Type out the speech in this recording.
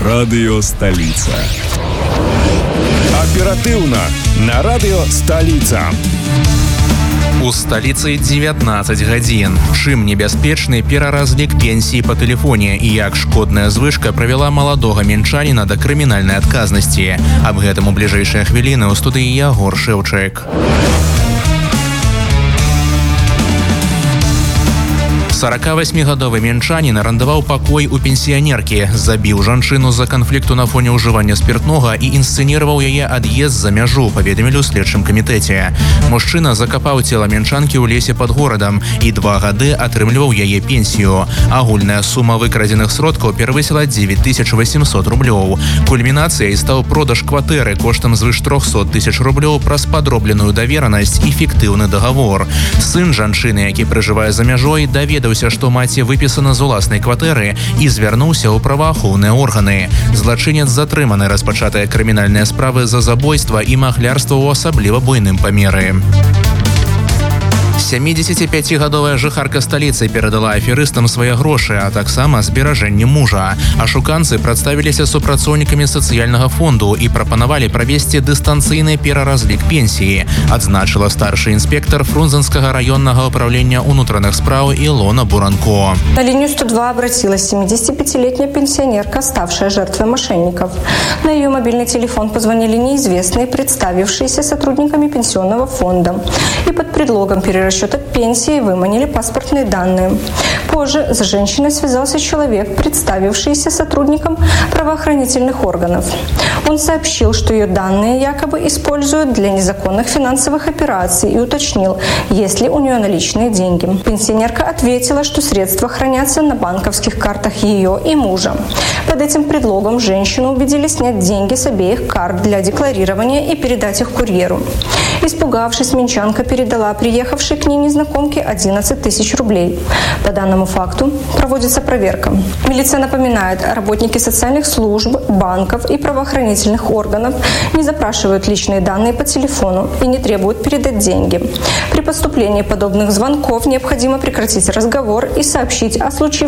Радио «Столица». Оперативно на радио «Столица». У сталіцы 19 гадзін. Чым небяспечны пераразлік пенсіі па тэлефоне і як шкодная звычка правяла маладога мінчаніна да крымінальнай адказнасці. Аб гэтым у бліжэйшыя хвіліны ў студыі Ягор Шэўчык. 48-гадовы мінчанін арандаваў пакой у пенсіянеркі, забіў жанчыну з-за канфлікту на фоне ўжывання спіртнога і інсцэніраваў яе ад'езд за мяжу, паведамілі ў следчым камітэце. Мужчына закапаў цела мінчанкі ў лесе пад горадам і 2 гады атрымліваў яе пенсію. Агульная сума выкрадзеных сродкаў перавысіла 9800 рублёў. Кульмінацыяй стаў продаж кватэры коштам звыш 300 000 рублёў праз падробленую даверанасць і фіктыўны дагавор. Сын жанчыны, які пражывае за мяжой, даведаўся, што маці выпісана з уласнай кватэры і звярнуўся ў праваахоўныя органы. Злачынец затрыманы, распачатыя крымінальныя справы за забойства і махлярства ў асабліва буйным памеры. 75-гадовая жыхарка сталіцы перадала аферыстам свае грошы, а таксама зберажэнні мужа. Ашуканцы прадставіліся супрацоўнікамі сацыяльнага фонду і прапанавалі правесці дыстанцыйны пераразлік пенсіі, адзначыла старшы інспектор Фрунзенскага районнага управления унутраных спраў Илона Буранко. На линию 102 обратилась 75-летняя пенсионерка, ставшая жертвой мошенников. На ее мобильный телефон позвонили неизвестные, представившиеся сотрудниками пенсионного фонда, и под предлогом перерасчета пенсии выманили паспортные данные. Позже с женщиной связался человек, представившийся сотрудником правоохранительных органов. Он сообщил, что ее данные якобы используют для незаконных финансовых операций и уточнил, есть ли у нее наличные деньги. Пенсионерка ответила, что средства хранятся на банковских картах ее и мужа. Под этим предлогом женщину убедили снять деньги с обеих карт для декларирования и передать их курьеру. Испугавшись, минчанка передала приехавшей к ней незнакомке 11 000 рублей. По данному факту проводится проверка. Милиция напоминает, работники социальных служб, банков и правоохранительных органов не запрашивают личные данные по телефону и не требуют передать деньги. При поступлении подобных звонков необходимо прекратить разговор и сообщить о случившемся